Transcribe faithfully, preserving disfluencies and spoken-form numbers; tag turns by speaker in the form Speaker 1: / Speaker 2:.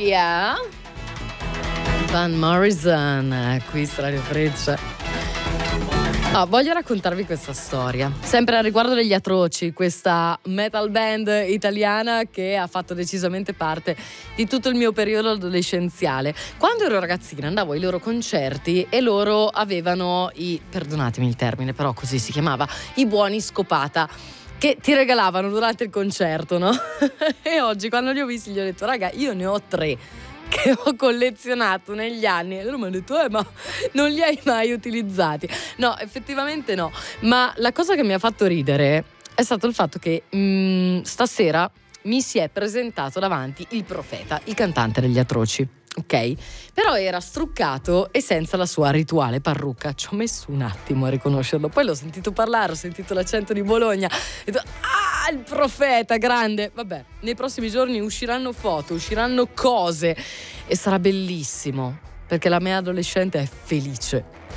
Speaker 1: yeah. Van Morrison, qui su Radio Freccia. Ah, voglio raccontarvi questa storia, sempre a riguardo degli Atroci, questa metal band italiana che ha fatto decisamente parte di tutto il mio periodo adolescenziale. Quando ero ragazzina andavo ai loro concerti e loro avevano i, perdonatemi il termine, però così si chiamava, i buoni scopata, che ti regalavano durante il concerto, no? E oggi quando li ho visti gli ho detto, raga, io ne ho tre che ho collezionato negli anni, e loro mi hanno detto eh ma non li hai mai utilizzati. No, effettivamente no, ma la cosa che mi ha fatto ridere è stato il fatto che mh, stasera mi si è presentato davanti il Profeta, il cantante degli Atroci, ok? Però era struccato e senza la sua rituale parrucca. Ci ho messo un attimo a riconoscerlo, poi l'ho sentito parlare, ho sentito l'accento di Bologna, ho detto ah, il Profeta, grande. Vabbè, nei prossimi giorni usciranno foto, usciranno cose e sarà bellissimo, perché la mia adolescente è felice